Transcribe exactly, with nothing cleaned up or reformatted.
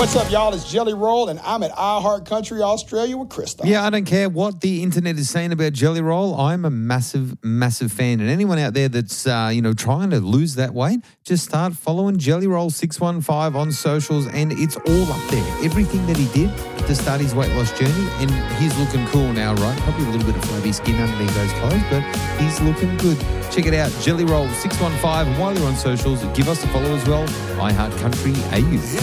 What's up, y'all? It's Jelly Roll, and I'm at iHeart Country Australia with Christoph. Yeah, I don't care what the internet is saying about Jelly Roll. I'm a massive, massive fan. And anyone out there that's, uh, you know, trying to lose that weight, just start following Jelly Roll six one five on socials, and it's all up there. Everything that he did to start his weight loss journey, and he's looking cool now, right? Probably a little bit of flabby skin underneath those clothes, but he's looking good. Check it out, Jelly Roll six one five. And while you're on socials, give us a follow as well, iHeart Country A U.